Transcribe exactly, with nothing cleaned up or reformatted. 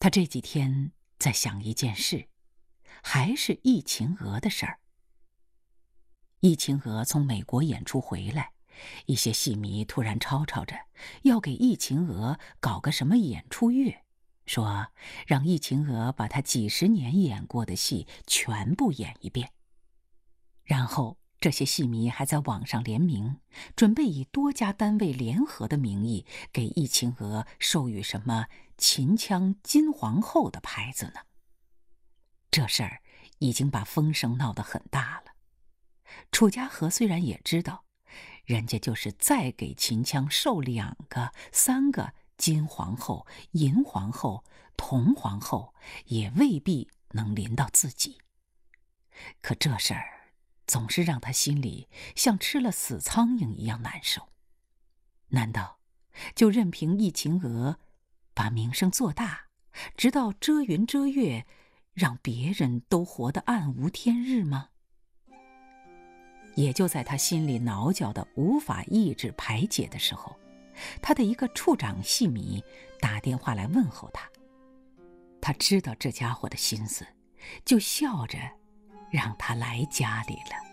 他这几天在想一件事，还是易秦娥的事儿。易秦娥从美国演出回来，一些戏迷突然吵吵着要给易秦娥搞个什么演出月，说让易秦娥把她几十年演过的戏全部演一遍。然后这些戏迷还在网上联名，准备以多家单位联合的名义给易秦娥授予什么秦腔金皇后的牌子呢。这事儿已经把风声闹得很大了。楚家河虽然也知道，人家就是再给秦腔授两个、三个金皇后、银皇后、铜皇后，也未必能临到自己。可这事儿总是让他心里像吃了死苍蝇一样难受。难道就任凭易秦娥把名声做大，直到遮云遮月，让别人都活得暗无天日吗？也就在他心里挠脚的无法抑制排解的时候，他的一个处长戏迷打电话来问候他。他知道这家伙的心思，就笑着让他来家里了。